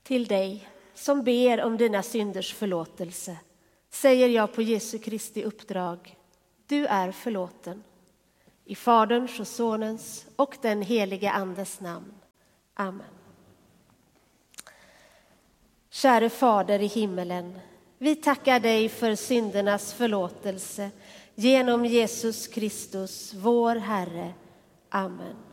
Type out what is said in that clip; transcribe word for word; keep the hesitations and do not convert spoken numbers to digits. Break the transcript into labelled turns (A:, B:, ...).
A: Till dig som ber om dina synders förlåtelse säger jag på Jesu Kristi uppdrag: du är förlåten. I Faderns och Sonens och den helige Andes namn. Amen. Käre Fader i himmelen, vi tackar dig för syndernas förlåtelse genom Jesus Kristus, vår Herre. Amen.